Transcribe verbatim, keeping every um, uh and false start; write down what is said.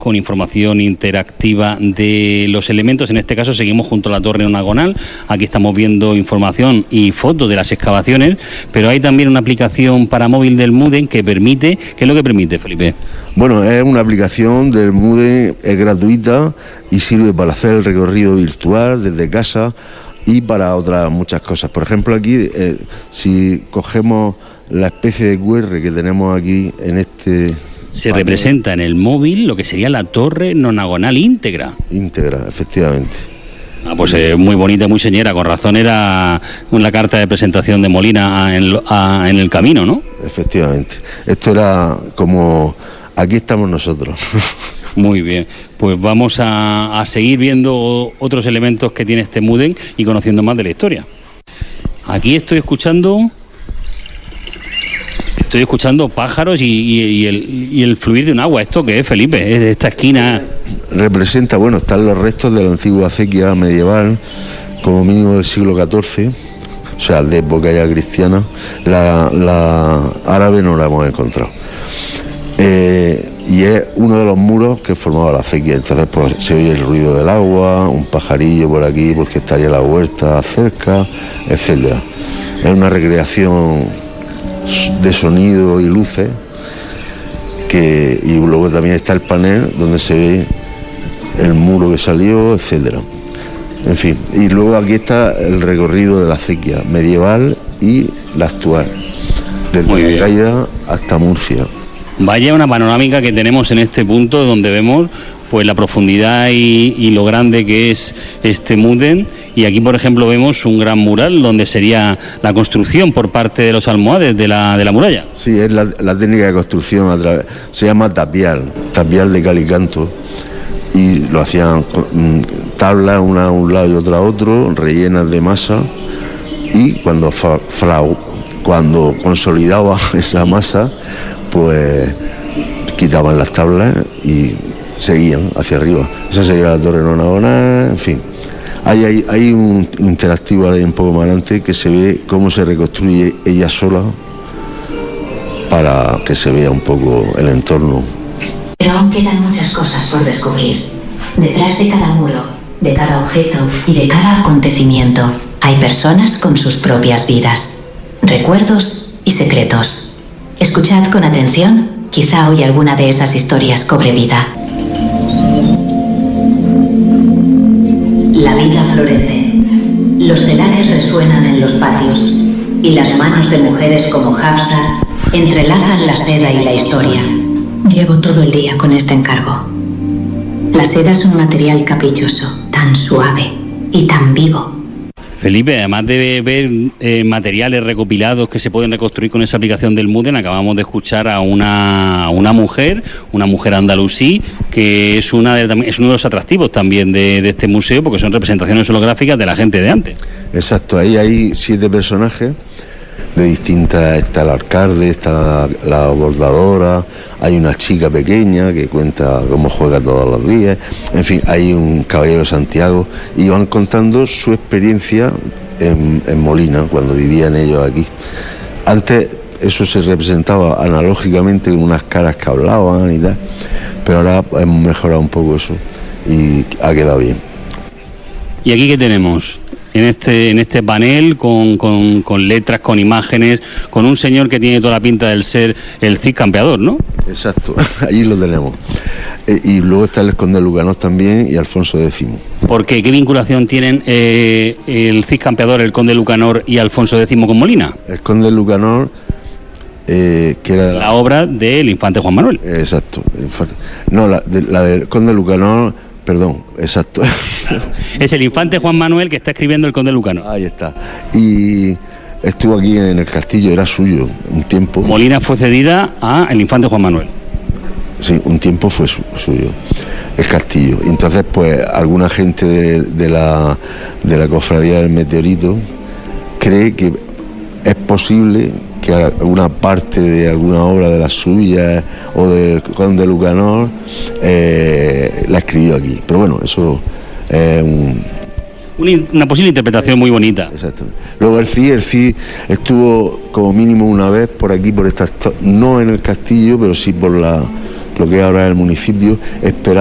con información interactiva de los elementos. En este caso seguimos junto a la torre nonagonal. Aquí estamos viendo información y fotos de las excavaciones, pero hay también una aplicación para móvil del MUDEN que permite, ¿qué es lo que permite, Felipe? Bueno, es una aplicación del MUDEN, es gratuita y sirve para hacer el recorrido virtual desde casa y para otras muchas cosas. Por ejemplo, aquí, eh, si cogemos la especie de Q R que tenemos aquí en este... Se representa en el móvil lo que sería la torre nonagonal íntegra. Íntegra, efectivamente. Ah, pues es eh, muy bonita, muy señera. Con razón era una carta de presentación de Molina en, a, en el camino, ¿no? Efectivamente. Esto era como... Aquí estamos nosotros. Muy bien. Pues vamos a, a seguir viendo otros elementos que tiene este MUDEN y conociendo más de la historia. Aquí estoy escuchando... Estoy escuchando pájaros y, y, y, el, y el fluir de un agua. ¿Esto qué es, Felipe? Es de esta esquina. Representa, bueno, están los restos de la antigua acequia medieval, como mínimo del siglo catorce, o sea, de época ya cristiana. La, la árabe no la hemos encontrado. Eh, y es uno de los muros que formaba la acequia. Entonces, pues, se oye el ruido del agua, un pajarillo por aquí, porque estaría la huerta cerca, etcétera. Es una recreación de sonido y luces, que y luego también está el panel donde se ve el muro que salió, etcétera. En fin, y luego aquí está el recorrido de la acequia medieval y la actual, desde Gaida hasta Murcia. Vaya una panorámica que tenemos en este punto, donde vemos pues la profundidad y, y lo grande que es este MUDEN. Y aquí, por ejemplo, vemos un gran mural donde sería la construcción por parte de los almohades de la, de la muralla. Sí, es la, la técnica de construcción a través, se llama tapial, tapial de cal y canto, y lo hacían tablas una a un lado y otra a otro, rellenas de masa, y cuando fra, fra, cuando consolidaba esa masa, pues quitaban las tablas y seguían hacia arriba. Esa sería la torre nonagonal, en fin. Hay, hay, hay un interactivo ahí un poco más adelante que se ve cómo se reconstruye ella sola para que se vea un poco el entorno. Pero aún quedan muchas cosas por descubrir. Detrás de cada muro, de cada objeto y de cada acontecimiento, hay personas con sus propias vidas, recuerdos y secretos. Escuchad con atención, quizá hoy alguna de esas historias cobre vida. La vida florece, los telares resuenan en los patios y las manos de mujeres como Hafsa entrelazan la seda y la historia. Llevo todo el día con este encargo. La seda es un material caprichoso, tan suave y tan vivo. Felipe, además de ver eh, materiales recopilados que se pueden reconstruir con esa aplicación del MUDEN, acabamos de escuchar a una, una mujer, una mujer andalusí, que es, una de, es uno de los atractivos también de, de este museo, porque son representaciones holográficas de la gente de antes. Exacto, ahí hay siete personajes de distintas, está el alcalde, está la, la bordadora, hay una chica pequeña que cuenta cómo juega todos los días, en fin, hay un caballero de Santiago, y van contando su experiencia en, en Molina, cuando vivían ellos aquí. Antes eso se representaba analógicamente con unas caras que hablaban y tal, pero ahora hemos mejorado un poco eso y ha quedado bien. ¿Y aquí qué tenemos? En este, en este panel con, con, con letras, con imágenes, con un señor que tiene toda la pinta del ser el Cid Campeador, ¿no? Exacto, allí lo tenemos. Eh, y luego está el Conde de Lucanor también y Alfonso décimo. ¿Por qué? ¿Qué vinculación tienen eh, el Cid Campeador, el Conde de Lucanor y Alfonso décimo con Molina? El Conde de Lucanor, eh, que era... La obra del infante Juan Manuel. Eh, exacto. No, la, de, la del Conde de Lucanor... Perdón, exacto. Es el infante Juan Manuel que está escribiendo el Conde Lucanor. Ahí está. Y estuvo aquí en el castillo, era suyo un tiempo. Molina fue cedida a el infante Juan Manuel. Sí, un tiempo fue su, suyo, el castillo. Y entonces, pues, alguna gente de, de, la, de la cofradía del Meteorito cree que es posible que alguna parte de alguna obra de las suyas o del Conde Lucanor eh, la escribió aquí. Pero bueno, eso es un... Una, una posible interpretación muy bonita. Exactamente. Luego el Cid, el Cid estuvo como mínimo una vez por aquí, por esta, no en el castillo, pero sí por la lo que ahora es el municipio, esperando